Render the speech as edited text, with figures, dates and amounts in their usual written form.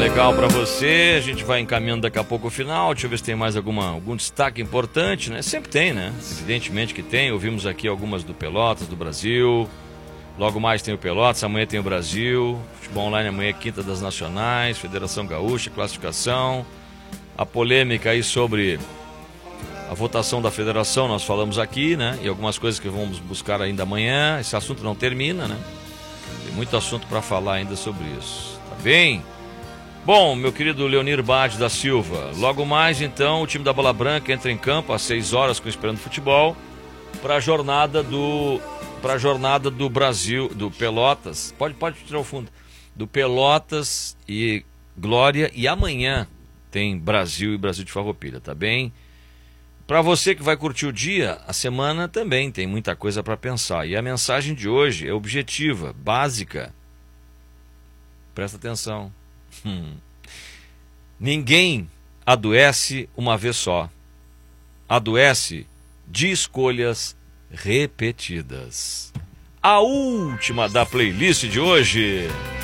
legal para você. A gente vai encaminhando daqui a pouco o final. Deixa eu ver se tem mais algum destaque importante, né? Sempre tem, né? Evidentemente que tem. Ouvimos aqui algumas do Pelotas, do Brasil. Logo mais tem o Pelotas, amanhã tem o Brasil. Futebol Online amanhã é quinta das nacionais. Federação Gaúcha, classificação. A polêmica aí sobre a votação da federação, nós falamos aqui, né? E algumas coisas que vamos buscar ainda amanhã. Esse assunto não termina, né? Tem muito assunto para falar ainda sobre isso. Tá bem? Bom, meu querido Leonir Bade da Silva, logo mais então o time da Bola Branca entra em campo às 6 horas com Esperando Futebol para a jornada do Brasil, do Pelotas, pode tirar o fundo, do Pelotas e Glória, e amanhã tem Brasil e Brasil de Farroupilha, tá bem? Para você que vai curtir o dia, a semana também tem muita coisa para pensar, e a mensagem de hoje é objetiva, básica, presta atenção. Ninguém adoece uma vez só. Adoece de escolhas repetidas. A última da playlist de hoje.